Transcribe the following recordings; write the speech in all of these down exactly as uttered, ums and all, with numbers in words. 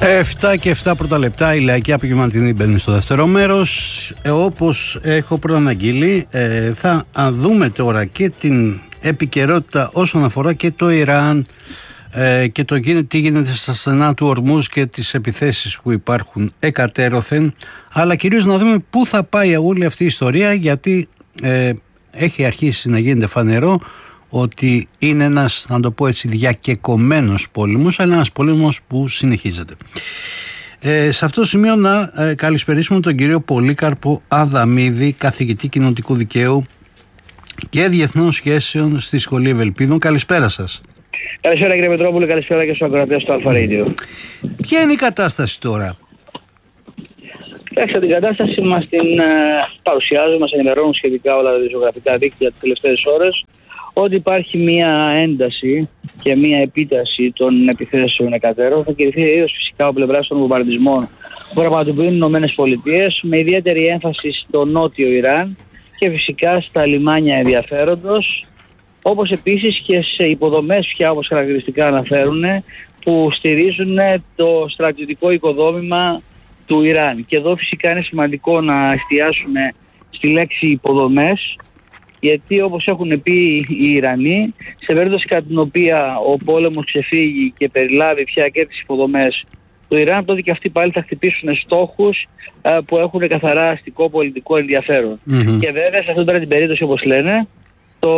εφτά και εφτά πρώτα λεπτά, η Λαϊκή Απογευματινή μπαίνει στο δεύτερο μέρος. Ε, όπως έχω προαναγγείλει, ε, θα δούμε τώρα και την επικαιρότητα όσον αφορά και το Ιράν ε, και το τι γίνεται στα στενά του Ορμούζ και τις επιθέσεις που υπάρχουν εκατέρωθεν, αλλά κυρίως να δούμε πού θα πάει όλη αυτή η ιστορία, γιατί ε, έχει αρχίσει να γίνεται φανερό ότι είναι ένας, να το πω έτσι, διακεκομμένος πόλεμος, αλλά ένας πόλεμος που συνεχίζεται. Ε, σε αυτό το σημείο να ε, καλησπερίσουμε τον κύριο Πολύκαρπο Αδαμίδη, καθηγητή κοινοτικού δικαίου και διεθνών σχέσεων στη Σχολή Ευελπίδων. Καλησπέρα σας. Καλησπέρα κύριε Πετρόπουλε, καλησπέρα και στους ακροατές του Αλφα Radio. Ποια είναι η κατάσταση τώρα? Κοιτάξτε, την κατάσταση μας την ε, παρουσιάζουν, μας ενημερώνουν σχετικά όλα τα ζωγραφικά δίκτυα τις τελευταίες ώρες, ότι υπάρχει μία ένταση και μία επίταση των επιθέσεων εκατέρων. Θα κηρυθεί ιδίως φυσικά ο πλευράς των βομβαρδισμών που πραγματοποιούν οι Ηνωμένες Πολιτείες, με ιδιαίτερη έμφαση στο νότιο Ιράν και φυσικά στα λιμάνια ενδιαφέροντος, όπως επίσης και σε υποδομές πια, όπως χαρακτηριστικά αναφέρουν, που στηρίζουν το στρατιωτικό οικοδόμημα του Ιράν. Και εδώ φυσικά είναι σημαντικό να εστιάσουμε στη λέξη υποδομές, γιατί όπως έχουν πει οι Ιρανοί, σε περίπτωση κατά την οποία ο πόλεμος ξεφύγει και περιλάβει πια και τις υποδομές του Ιράν, τότε και αυτοί πάλι θα χτυπήσουν στόχους α, που έχουν καθαρά αστικό πολιτικό ενδιαφέρον. Mm-hmm. Και βέβαια σε αυτήν την περίπτωση, όπως λένε, το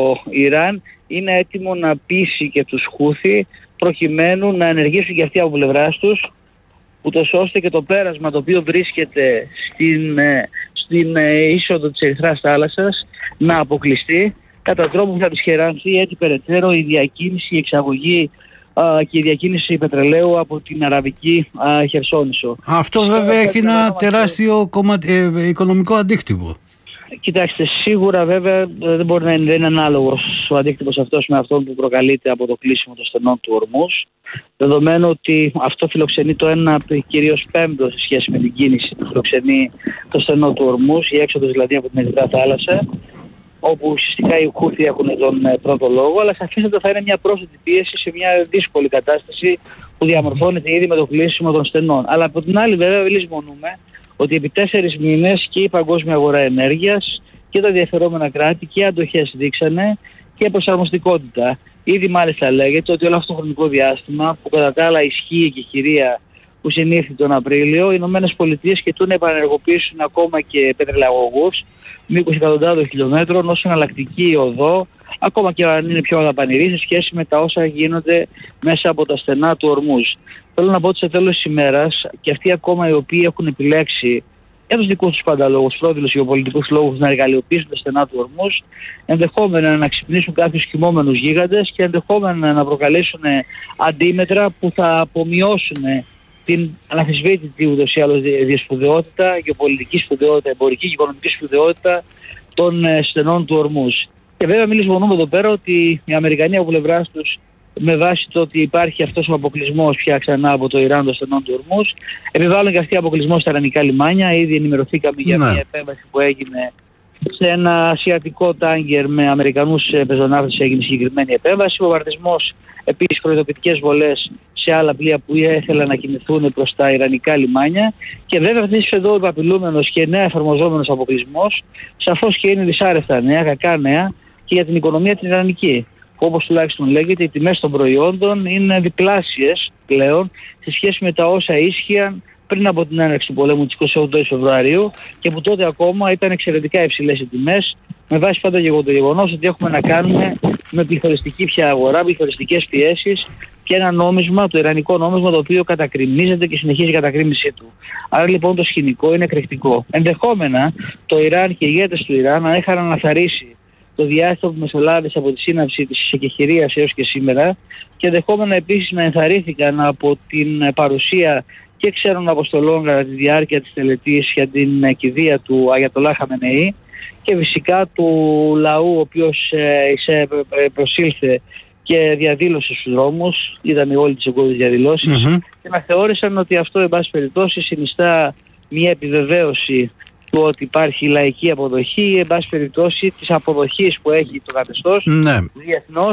Ιράν είναι έτοιμο να πείσει και τους Χούθι προκειμένου να ενεργήσουν και αυτοί από πλευράς τους, ούτως ώστε και το πέρασμα το οποίο βρίσκεται στην, στην είσοδο της Ερυθράς θάλασσας να αποκλειστεί, κατά τρόπο που θα δυσχερανθεί έτσι περαιτέρω η διακίνηση, η εξαγωγή α, και η διακίνηση πετρελαίου από την Αραβική α, Χερσόνησο. Αυτό βέβαια έχει ένα τεράστιο κομμα... ε, οικονομικό αντίκτυπο. Κοιτάξτε, σίγουρα βέβαια δεν μπορεί να είναι, είναι ανάλογος ο αντίκτυπος αυτός με αυτόν που προκαλείται από το κλείσιμο των στενών του Ορμούζ, δεδομένου ότι αυτό φιλοξενεί το ένα κυρίως πέμπτο σε σχέση με την κίνηση που φιλοξενεί το στενό του Ορμούζ, η έξοδος δηλαδή από την Ερυθρά θάλασσα, όπου ουσιαστικά οι Χούθι έχουν τον πρώτο λόγο, αλλά σαφίστατα θα είναι μια πρόσθετη πίεση σε μια δύσκολη κατάσταση που διαμορφώνεται ήδη με το κλείσιμο των στενών. Αλλά από την άλλη, βέβαια, λησμονούμε ότι επί τέσσερις μήνες και η παγκόσμια αγορά ενέργειας και τα ενδιαφερόμενα κράτη και αντοχές δείξανε και προσαρμοστικότητα. Ήδη μάλιστα λέγεται ότι όλο αυτό το χρονικό διάστημα, που κατά τα άλλα ισχύει η εκεχηρία που συνήθει τον Απρίλιο, οι Ηνωμένες Πολιτείες σκεφτούν να επανενεργοποιήσουν ακόμα και πετρελαγωγούς μήκος εκατοντάδων χιλιόμετρων ως εναλλακτική οδό, ακόμα και αν είναι πιο δαπανηρή σε σχέση με τα όσα γίνονται μέσα από τα στενά του Ορμούζ. Θέλω να πω ότι σε τέλος της ημέρας και αυτοί ακόμα οι οποίοι έχουν επιλέξει για τους δικούς τους πάντα λόγους, πρόδειλους γεωπολιτικούς λόγους, να εργαλειοποιήσουν τα στενά του Ορμούζ, ενδεχόμενα να ξυπνήσουν κάποιους κοιμόμενους γίγαντες και ενδεχόμενα να προκαλέσουν αντίμετρα που θα απομειώσουν την αναμφισβήτητη ούτως ή άλλως διασπουδαιότητα, γεωπολιτική σπουδαιότητα, εμπορική και οικονομική σπουδαιότητα των στενών του Ορμούζ. Και βέβαια μην λησμονούμε εδώ πέρα ότι οι Αμερικανοί από πλευράς τους, με βάση το ότι υπάρχει αυτός ο αποκλεισμός πια ξανά από το Ιράν των στενών του Ορμούζ, επιβάλλουν και αυτοί αποκλεισμό στα ιρανικά λιμάνια. Ήδη ενημερωθήκαμε για μια επέμβαση που έγινε σε ένα ασιατικό τάγκερ με Αμερικανούς πεζοναύτες, έγινε συγκεκριμένη επέμβαση. Ο βομβαρδισμός, επίσης προειδοποιητικές βολές σε άλλα πλοία που ήθελαν να κινηθούν προς τα ιρανικά λιμάνια. Και βέβαια αυτής εδώ ο επαπειλούμενος και νέα εφαρμοζόμενος αποκλεισμός, σαφώς και είναι δυσάρεστα νέα, κακά νέα και για την οικονομία την ιρανική. Όπως τουλάχιστον λέγεται, οι τιμές των προϊόντων είναι διπλάσιες πλέον σε σχέση με τα όσα ίσχυαν πριν από την έναρξη του πολέμου της εικοστή όγδοη Φεβρουαρίου και που τότε ακόμα ήταν εξαιρετικά υψηλές οι τιμές, με βάση πάντα το γεγονός ότι έχουμε να κάνουμε με πληθωριστική πια αγορά, πληθωριστικές πιέσεις και ένα νόμισμα, το ιρανικό νόμισμα, το οποίο κατακριμνίζεται και συνεχίζει η κατακρίμνησή του. Άρα λοιπόν το σκηνικό είναι εκρηκτικό. Ενδεχόμενα το Ιράν και οι ηγέτες του Ιράν, αν είχαν αναθαρρήσει το διάστημα που μεσολάβησε από τη σύναψη της εκεχηρίας έως και σήμερα, και ενδεχόμενα επίσης να ενθαρρύνθηκαν από την παρουσία και ξένων αποστολών κατά τη διάρκεια της τελετής για την κηδεία του Αγιατολάχ Χαμενεή και φυσικά του λαού ο οποίος ε, προσήλθε και διαδήλωσε στους δρόμους, είδαμε όλοι τις εγκώδεις διαδηλώσεις, mm-hmm. και να θεώρησαν ότι αυτό εν πάση περιπτώσει συνιστά μια επιβεβαίωση του ότι υπάρχει λαϊκή αποδοχή, εν πάση περιπτώσει της αποδοχής που έχει το καθεστώς, ναι. διεθνώς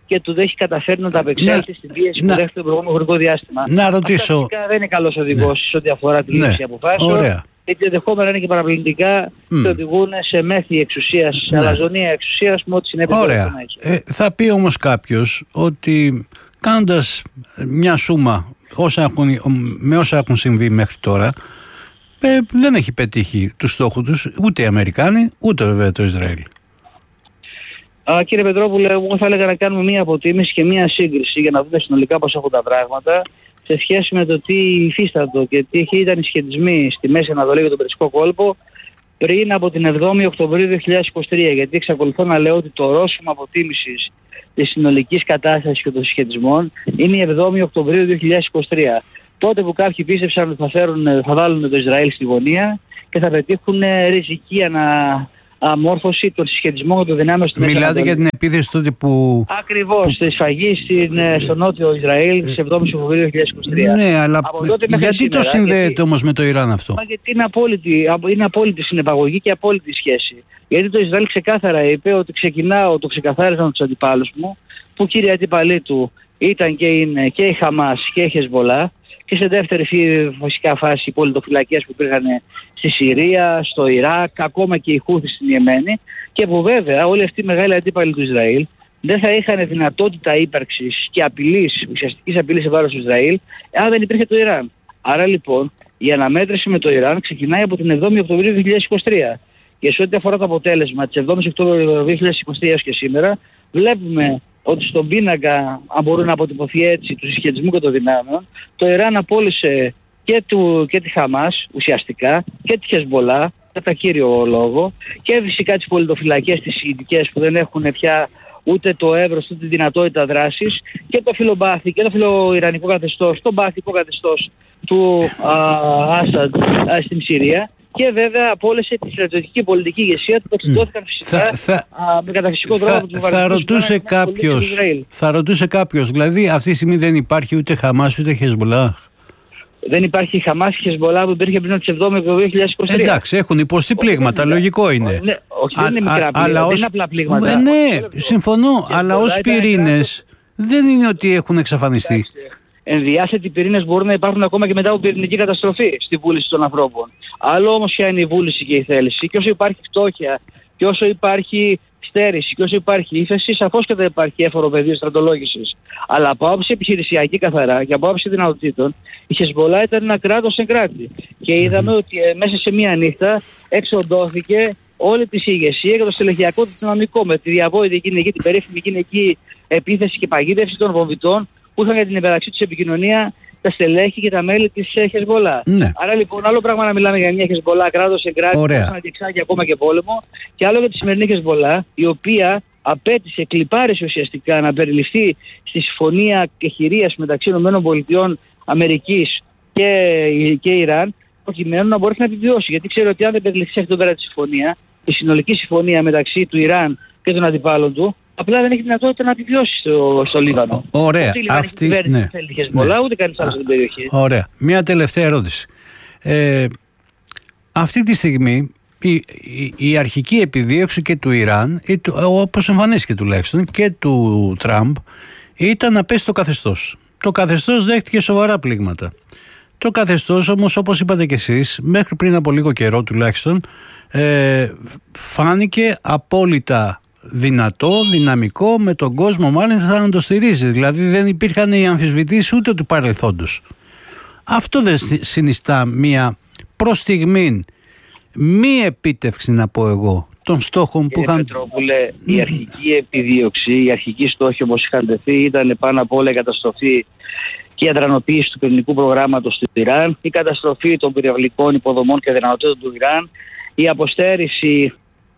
και του δεν έχει καταφέρει να τα απεξέλθει στην πίεση να, που δέχεται το προηγούμενο χρονικό διάστημα. Να ρωτήσω. Αυτά φυσικά δεν είναι καλός οδηγός σε ό,τι αφορά τη λήψη ναι. αποφάσεων. Ωραία. Γιατί ενδεχόμενα είναι και παραπλανητικά mm. και οδηγούν σε μέθη εξουσίας, σε ναι. αλαζονία εξουσίας με ό,τι συνέβη. Ωραία. Ε, θα πει όμως κάποιος ότι κάνοντας μια σούμα όσα έχουν, με όσα έχουν συμβεί μέχρι τώρα, ε, δεν έχει πετύχει τους στόχους τους ούτε οι Αμερικάνοι ούτε βέβαια το Ισραήλ. Α, κύριε Πετρόπουλε, εγώ θα έλεγα να κάνουμε μία αποτίμηση και μία σύγκριση για να δούμε συνολικά πώς έχουν τα πράγματα σε σχέση με το τι υφίστατο και τι ήταν οι σχετισμοί στη Μέση Ανατολή και τον Περσικό κόλπο πριν από την εβδόμη Οκτωβρίου δύο χιλιάδες είκοσι τρία. Γιατί εξακολουθώ να λέω ότι το ορόσημο αποτίμησης της συνολικής κατάστασης και των συσχετισμών είναι η εβδόμη Οκτωβρίου δύο χιλιάδες είκοσι τρία. Τότε που κάποιοι πίστεψαν ότι θα, φέρουν, θα βάλουν το Ισραήλ στη γωνία και θα πετύχουν ριζική ανα, αμόρφωση των συσχετισμών των δυνάμεων στη Μέση Ανατολή. Μιλάτε για την επίθεση τότε που... Ακριβώς, στη σφαγή στην, στο νότιο Ισραήλ της εβδόμης Οκτωβρίου δύο χιλιάδες είκοσι τρία. Ναι, αλλά γιατί σήμερα, το συνδέεται γιατί... όμως με το Ιράν αυτό? Μα γιατί είναι απόλυτη, είναι απόλυτη συνεπαγωγή και απόλυτη σχέση. Γιατί το Ισραήλ ξεκάθαρα είπε ότι ξεκινάω, το ξεκαθάρισαν τους αντιπάλους μου, που κύριοι αντίπαλοι του ήταν και είναι και η Χαμάς και η Χεσμολά, και σε δεύτερη φυσικά φάση οι πολιτοφυλακές που υπήρχαν στη Συρία, στο Ιράκ, ακόμα και οι Χούθοι στην Ιεμένη, και που βέβαια όλοι αυτοί οι μεγάλοι αντίπαλοι του Ισραήλ δεν θα είχαν δυνατότητα ύπαρξης και απειλής, ουσιαστικής απειλής σε βάρος του Ισραήλ, αν δεν υπήρχε το Ιράν. Άρα λοιπόν η αναμέτρηση με το Ιράν ξεκινάει από την εβδόμη Οκτωβρίου δύο χιλιάδες είκοσι τρία. Και σε ό,τι αφορά το αποτέλεσμα της εβδόμης Οκτωβρίου δύο χιλιάδες είκοσι τρία έως και σήμερα, βλέπουμε ότι στον πίνακα, αν μπορεί να αποτυπωθεί έτσι, του συσχετισμού και των δυνάμεων, το Ιράν απόλυσε και, του, και τη Χαμάς ουσιαστικά και τη Χεσμολά, κατά κύριο λόγο, και φυσικά τις πολιτοφυλακές, τις Σιητικές που δεν έχουν πια ούτε το εύρος ούτε τη δυνατότητα δράσης, και το φιλομπάθη και το φιλοϊρανικό καθεστώς, το μπάθικο καθεστώς του Άσαντ στην Συρία. Και βέβαια απόλυσε τη στρατιωτική πολιτική ηγεσία του, το εξοντώθηκαν φυσικά θα, θα, α, με καταφυσικό τρόπο του θα, θα ρωτούσε κάποιος, θα ρωτούσε κάποιος, δηλαδή αυτή τη στιγμή δεν υπάρχει ούτε Χαμάς ούτε Χεσμολά. Δεν υπάρχει Χαμάς και Χεσμολά που υπήρχε πριν από τις εβδόμη Οκτωβρίου δύο χιλιάδες είκοσι τρία. Εντάξει, έχουν υποστεί πλήγματα, όχι, λογικό είναι. Όχι, ναι, όχι δεν είναι μικρά πλήγματα, δεν ως... είναι απλά πλήγματα. Ε, ναι, συμφωνώ, αλλά ως πυρήνες δεν είναι ότι έχουν εξαφανιστεί. Ενδιάσθετοι πυρήνες μπορούν να υπάρχουν ακόμα και μετά από πυρηνική καταστροφή στη βούληση των ανθρώπων. Άλλο όμως ποια είναι η βούληση και η θέληση, και όσο υπάρχει φτώχεια, και όσο υπάρχει στέρηση, και όσο υπάρχει ύφεση, σαφώς και δεν υπάρχει έφορο πεδίο στρατολόγησης. Αλλά από άποψη επιχειρησιακή καθαρά και από άποψη δυνατοτήτων, η Χεσμολά ήταν ένα κράτος εν κράτη. Και είδαμε ότι ε, μέσα σε μία νύχτα εξοντώθηκε όλη τη ηγεσία και το στελεχειακό του δυναμικό με τη διαβόητη γυναική, την περίφημη γυναική επίθεση και παγίδευση των βομβιτών που είχαν για την υπεραξή τους επικοινωνία τα στελέχη και τα μέλη της Χεσμολά. Ναι. Άρα λοιπόν, άλλο πράγμα να μιλάμε για μια Χεσμολά κράτος σε κράτη που να διεξάγει ακόμα και πόλεμο, και άλλο για τη σημερινή Χεσμολά, η οποία απέτησε, κλιπάρισε ουσιαστικά να περιληφθεί στη συμφωνία κεχηρίας μεταξύ ΗΠΑ, Αμερικής και, και Ιράν, προκειμένου να μπορέσει να επιβιώσει. Γιατί ξέρω ότι αν δεν περιληφθεί σε αυτήν την πέρα τη συμφωνία, η συνολική συμφωνία μεταξύ του Ιράν και των αντιπάλων του, απλά δεν έχει δυνατότητα να επιβιώσει στο, στο Λίβανο. Ωραία. Ούτε η Λιβανική Αυτή... κυβέρνηση ναι. θέλει τη Χεσμολά, ναι. Ούτε κανείς άλλος στην περιοχή. Ωραία. Μία τελευταία ερώτηση. Ε, αυτή τη στιγμή η, η, η αρχική επιδίωξη και του Ιράν, όπως εμφανίστηκε τουλάχιστον, και του Τραμπ, ήταν να πέσει το καθεστώς. Το καθεστώς δέχτηκε σοβαρά πλήγματα. Το καθεστώς όμως, όπως είπατε κι εσείς, μέχρι πριν από λίγο καιρό τουλάχιστον, ε, φάνηκε απόλυτα δυνατό, δυναμικό, με τον κόσμο μάλιστα να το στηρίζει. Δηλαδή δεν υπήρχαν οι αμφισβητήσεις ούτε του παρελθόντος. Αυτό δεν συνιστά μία προς στιγμήν μη επίτευξη, να πω εγώ, των στόχων που είχαν... Πετρόπουλε, η αρχική επιδίωξη, η αρχική στόχη όπως είχαν τεθεί ήταν πάνω απ' όλα η καταστροφή και η αδρανοποίηση του πυρηνικού προγράμματος του Ιράν, η καταστροφή των πυραυλικών υποδομών και δυνατοτήτων του Ιράν, η αποστέρηση.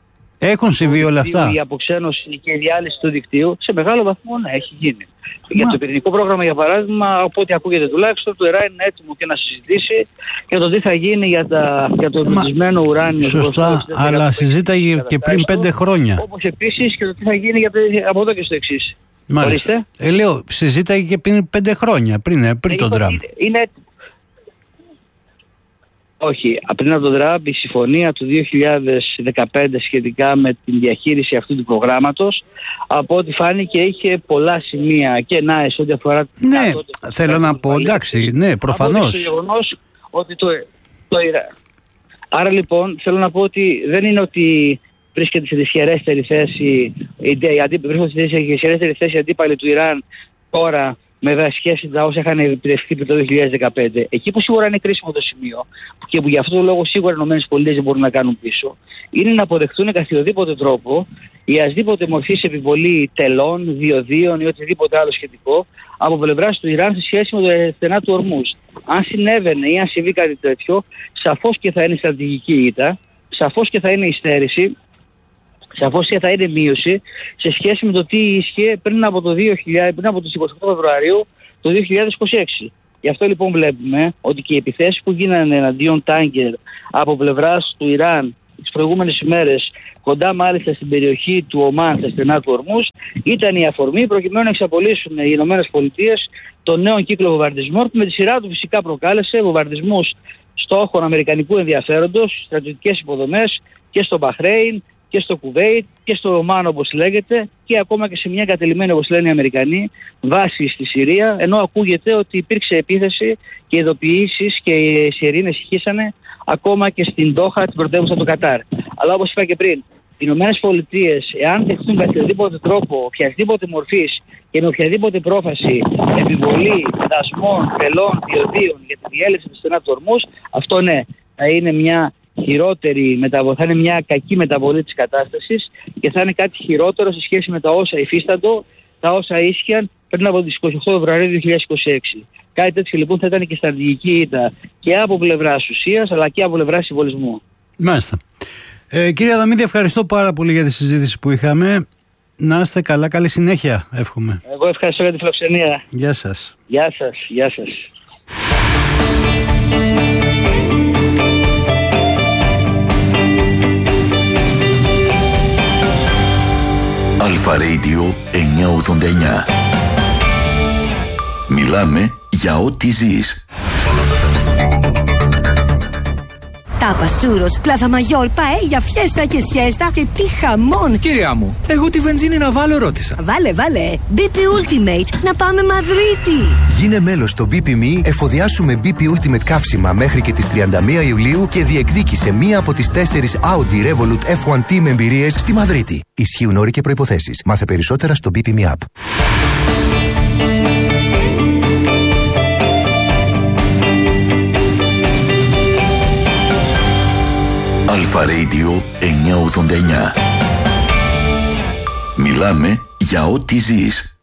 Έχουν συμβεί όλα αυτά. Η αποξένωση και η διάλυση του δικτύου σε μεγάλο βαθμό ναι, έχει γίνει. Μα... Για το πυρηνικό πρόγραμμα, για παράδειγμα, από ό,τι ακούγεται τουλάχιστον, το Ιράν είναι έτοιμο και να συζητήσει για το τι θα γίνει για, τα, για το εμπλουτισμένο ουράνιο. Σωστά, αλλά συζήταγε και πριν πέντε χρόνια. Όπως επίσης και το τι θα γίνει για το, από εδώ και στο εξής. Μάλιστα. Ε, λέω, συζήταγε και πριν πέντε χρόνια, πριν, πριν τον Τραμπ. Είναι, Όχι. Πριν από το Τραμπ, η συμφωνία του δύο χιλιάδες δεκαπέντε σχετικά με την διαχείριση αυτού του προγράμματος, από ό,τι φάνηκε, είχε πολλά σημεία και να σε ό,τι αφορά. Ναι, θέλω να πω, εντάξει, ναι, προφανώς. Το γεγονός ότι το, το Ιράν. Άρα λοιπόν, θέλω να πω ότι δεν είναι ότι βρίσκεται σε δυσχερέστερη θέση, βρίσκονται σε δυσχερέστερη θέση αντίπαλοι του Ιράν τώρα, με σχέση τα όσα είχαν επιτευχθεί πριν το δύο χιλιάδες δεκαπέντε. Εκεί που σίγουρα είναι κρίσιμο το σημείο και που γι' αυτό το λόγο σίγουρα οι ΗΠΑ δεν μπορούν να κάνουν πίσω, είναι να αποδεχτούν καθιοδήποτε τρόπο η ασδήποτε μορφή επιβολή τελών, διοδίων ή οτιδήποτε άλλο σχετικό από πλευρά του Ιράν σε σχέση με το στενά του Ορμούζ. Αν συνέβαινε ή αν συμβεί κάτι τέτοιο, σαφώς και θα είναι στρατηγική ήττα, σαφώς και θα είναι υστέρηση, σαφώς και θα είναι μείωση σε σχέση με το τι ίσχυε πριν από, το δύο χιλιάδες, πριν από τις είκοσι οκτώ Φεβρουαρίου το δύο χιλιάδες είκοσι έξι. Γι' αυτό λοιπόν βλέπουμε ότι και οι επιθέσεις που γίνανε εναντίον τάγκερ από πλευράς του Ιράν τις προηγούμενες ημέρες, κοντά μάλιστα στην περιοχή του Ομάν, στα στενά του Ορμούζ, ήταν η αφορμή προκειμένου να εξαπολύσουν οι Ηνωμένες Πολιτείες τον νέο κύκλο βομβαρδισμών που με τη σειρά του φυσικά προκάλεσε βομβαρδισμούς στόχων αμερικανικού ενδιαφέροντος, στρατιωτικές υποδομές και στο Μπαχρέιν και στο Κουβέιτ και στο Ομάν, όπως λέγεται, και ακόμα και σε μια κατελημμένη, όπως λένε οι Αμερικανοί, βάση στη Συρία, ενώ ακούγεται ότι υπήρξε επίθεση και ειδοποιήσεις και οι Σιρήνες ησυχήσανε ακόμα και στην Ντόχα, την πρωτεύουσα του Κατάρ. Αλλά όπως είπα και πριν, οι Ηνωμένες Πολιτείες, εάν δεχτούν με οποιοδήποτε τρόπο, οποιασδήποτε μορφής και με οποιαδήποτε πρόφαση επιβολή δασμών, τελών, διοδίων για τη διέλευση του στενά του Ορμούζ, αυτό ναι, θα είναι μια χειρότερη μεταβολή, θα είναι μια κακή μεταβολή της κατάστασης και θα είναι κάτι χειρότερο σε σχέση με τα όσα υφίσταντο, τα όσα ίσχυαν πριν από τις είκοσι οκτώ Φεβρουαρίου δύο χιλιάδες είκοσι έξι. Κάτι τέτοιο λοιπόν θα ήταν και στρατηγική ήττα και από πλευράς ουσίας αλλά και από πλευράς συμβολισμού. Μάλιστα. Ε, κύριε Αδαμίδη, ευχαριστώ πάρα πολύ για τη συζήτηση που είχαμε. Να είστε καλά, καλή συνέχεια, εύχομαι. Εγώ ευχαριστώ για τη φιλοξενία. Γεια σας. Γεια σας, γεια σας. Αλφα Radio εννιακόσια ογδόντα εννιά. Μιλάμε για ό,τι ζεις. Τάπα, τσούρος, πλάθα μαγιόρ, παέλια, φιέστα και σιέστα και τι χαμόν! Κυρία μου, εγώ τη βενζίνη να βάλω ρώτησα. Βάλε, βάλε! μπι πι Ultimate, να πάμε Μαδρίτη! Γίνε μέλος στο μπι πι εμ ι, εφοδιάσου με μπι πι Ultimate καύσιμα μέχρι και τις τριάντα μία Ιουλίου και διεκδίκησε μία από τις τέσσερις Audi Revolut εφ ουάν τι με εμπειρίες στη Μαδρίτη. Ισχύουν όροι και προϋποθέσεις. Μάθε περισσότερα στο μπι πι εμ ι App. Αλφα Radio εννιακόσια ογδόντα εννιά. Μιλάμε για ό,τι ζεις.